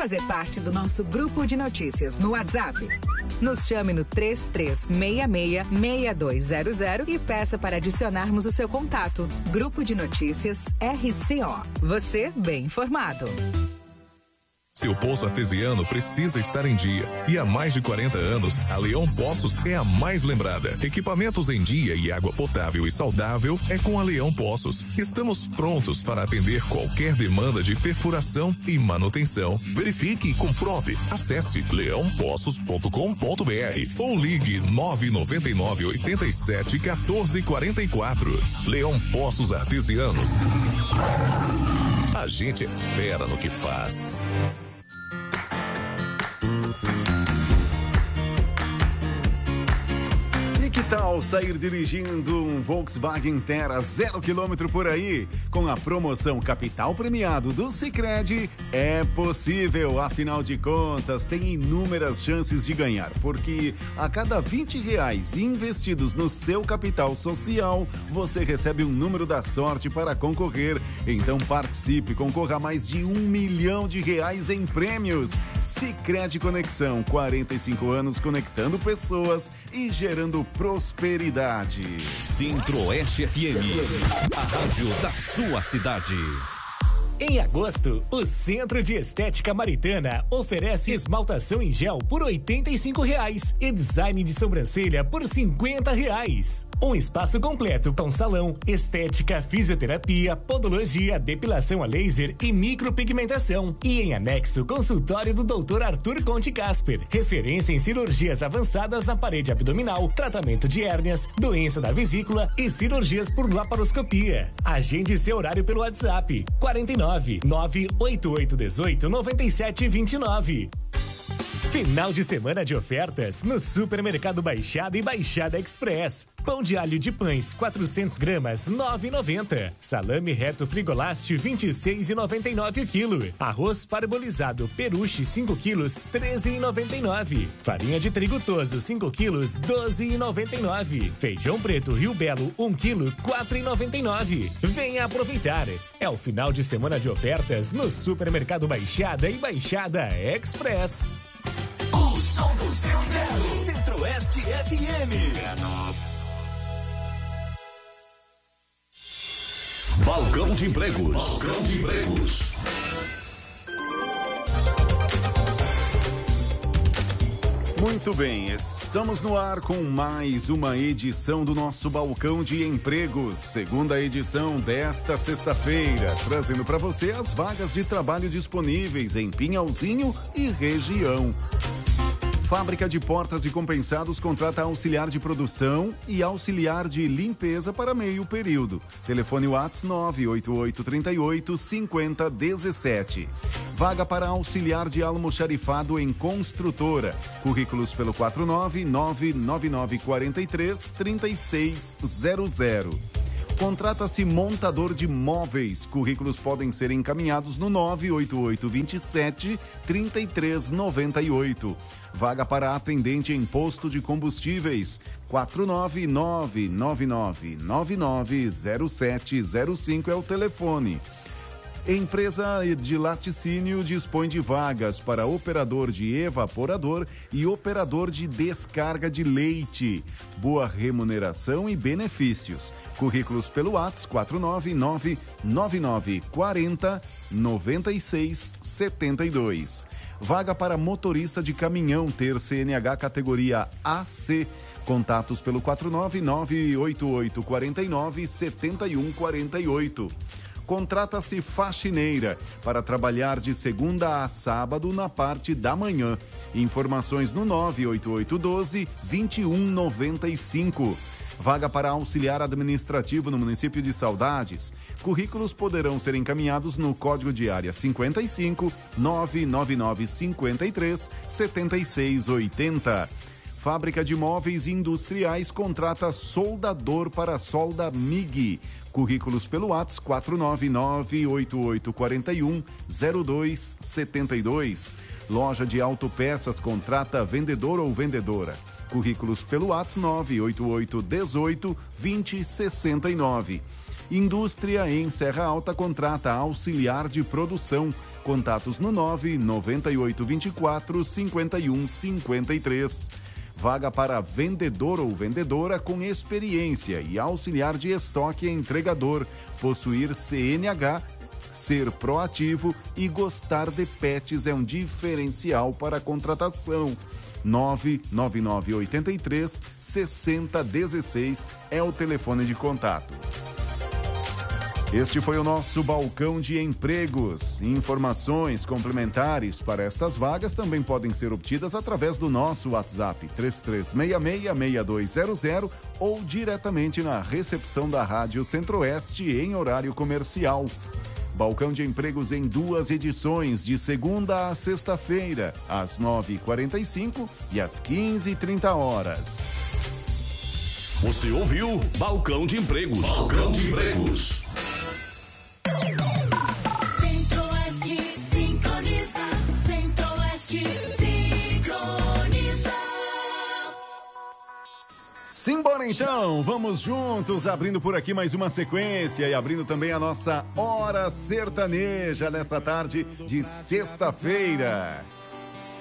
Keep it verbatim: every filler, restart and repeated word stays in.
fazer parte do nosso grupo de notícias no WhatsApp? Nos chame no três três seis seis, seis dois zero zero e peça para adicionarmos o seu contato. Grupo de Notícias R C O. Você bem informado. Seu poço artesiano precisa estar em dia. E há mais de quarenta anos, a Leão Poços é a mais lembrada. Equipamentos em dia e água potável e saudável é com a Leão Poços. Estamos prontos para atender qualquer demanda de perfuração e manutenção. Verifique e comprove. Acesse leão poços ponto com ponto br ou ligue nove nove nove, oito sete, um quatro quatro quatro. Leão Poços Artesianos. A gente é fera no que faz. E que tal sair dirigindo um Volkswagen Terra zero quilômetro por aí? Com a promoção Capital Premiado do Sicredi, é possível. Afinal de contas, tem inúmeras chances de ganhar, porque a cada vinte reais investidos no seu capital social, você recebe um número da sorte para concorrer. Então participe, concorra a mais de um milhão de reais em prêmios. Sicredi Conexão, quarenta e cinco anos conectando pessoas e gerando prosperidade. Centro-Oeste F M, a rádio da sua cidade. Em agosto, o Centro de Estética Maritana oferece esmaltação em gel por oitenta e cinco reais e design de sobrancelha por cinquenta reais. Um espaço completo com salão, estética, fisioterapia, podologia, depilação a laser e micropigmentação. E em anexo, consultório do doutor Arthur Conte Casper, referência em cirurgias avançadas na parede abdominal, tratamento de hérnias, doença da vesícula e cirurgias por laparoscopia. Agende seu horário pelo WhatsApp quarenta e nove, nove oito oito um oito, nove sete dois nove. Final de semana de ofertas no Supermercado Baixada e Baixada Express. Pão de alho de pães, quatrocentos gramas, nove reais e noventa centavos. Salame reto Frigolast, vinte e seis reais e noventa e nove centavos o quilo. Arroz parbolizado Peruche, cinco quilos, treze reais e noventa e nove centavos. Farinha de trigo Toso, cinco quilos, doze reais e noventa e nove centavos. Feijão preto Rio Belo, um quilo, quatro reais e noventa e nove centavos. Venha aproveitar. É o final de semana de ofertas no Supermercado Baixada e Baixada Express. O som do seu inverno. Centro-Oeste F M. Balcão de empregos. Balcão de empregos. Muito bem, estamos no ar com mais uma edição do nosso Balcão de Empregos, segunda edição desta sexta-feira, trazendo para você as vagas de trabalho disponíveis em Pinhalzinho e região. Fábrica de Portas e Compensados contrata auxiliar de produção e auxiliar de limpeza para meio período. Telefone WhatsApp nove oito oito, três oito, cinco zero um sete. Vaga para auxiliar de almoxarifado em construtora. Currículos pelo quatro nove nove nove nove quatro três, três seis zero zero. Contrata-se montador de móveis. Currículos podem ser encaminhados no nove oito oito dois sete, três três nove oito. Vaga para atendente em posto de combustíveis. quatro nove nove nove nove nove nove zero sete zero cinco é o telefone. Empresa de laticínio dispõe de vagas para operador de evaporador e operador de descarga de leite. Boa remuneração e benefícios. Currículos pelo WhatsApp quatro nove nove nove nove quatro zero nove seis sete dois. Vaga para motorista de caminhão ter C N H categoria A C. Contatos pelo quatro nove nove oito oito quatro nove sete um quatro oito. Contrata-se faxineira para trabalhar de segunda a sábado na parte da manhã. Informações no nove oito oito um dois, dois um nove cinco. Vaga para auxiliar administrativo no município de Saudades. Currículos poderão ser encaminhados no código de área cinquenta e cinco, nove nove nove cinco três, sete seis oito zero. Fábrica de Móveis Industriais contrata soldador para solda M I G. Currículos pelo WhatsApp quatro nove nove oito oito quatro um zero dois sete dois. Loja de autopeças contrata vendedor ou vendedora. Currículos pelo WhatsApp nove oito oito um oito dois zero seis nove. Indústria em Serra Alta contrata auxiliar de produção. Contatos no nove nove oito dois quatro cinco um cinco três. Vaga para vendedor ou vendedora com experiência e auxiliar de estoque entregador. Possuir C N H, ser proativo e gostar de pets é um diferencial para a contratação. nove nove nove oito três seis zero um seis é o telefone de contato. Este foi o nosso balcão de empregos. Informações complementares para estas vagas também podem ser obtidas através do nosso WhatsApp três três seis seis, seis dois zero zero ou diretamente na recepção da Rádio Centro-Oeste em horário comercial. Balcão de empregos em duas edições, de segunda a sexta-feira, às nove e quarenta e cinco e às quinze e trinta horas. Você ouviu Balcão de Empregos. Balcão de Empregos. Centro-Oeste sincroniza, Centro-Oeste sincroniza. Simbora então, vamos juntos, abrindo por aqui mais uma sequência e abrindo também a nossa Hora Sertaneja nessa tarde de sexta-feira.